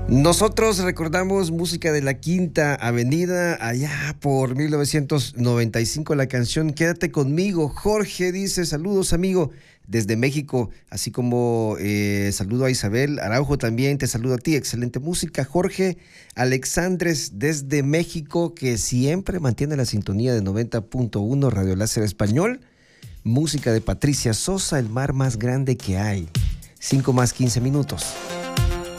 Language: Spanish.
Nosotros recordamos música de la Quinta Avenida, allá por 1995, la canción Quédate conmigo. Jorge dice, saludos amigo, desde México, así como saludo a Isabel Araujo también, te saludo a ti, excelente música. Jorge Alexandres desde México, que siempre mantiene la sintonía de 90.1 Radio Láser Español. Música de Patricia Sosa, El mar más grande que hay. 5 más 15 minutos.